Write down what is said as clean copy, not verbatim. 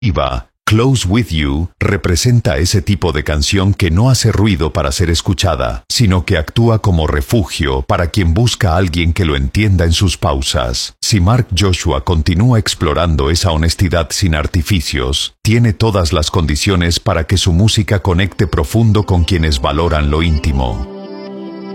Iva, Close With You, representa ese tipo de canción que no hace ruido para ser escuchada, sino que actúa como refugio para quien busca a alguien que lo entienda en sus pausas. Si Mark Joshua continúa explorando esa honestidad sin artificios, tiene todas las condiciones para que su música conecte profundo con quienes valoran lo íntimo.